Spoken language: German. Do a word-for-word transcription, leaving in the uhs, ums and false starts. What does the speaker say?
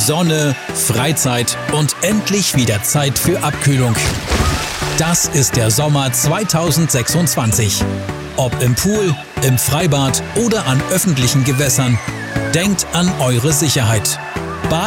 Sonne, Freizeit und endlich wieder Zeit für Abkühlung. Das ist der Sommer zweitausendsechsundzwanzig. Ob im Pool, im Freibad oder an öffentlichen Gewässern, denkt an eure Sicherheit.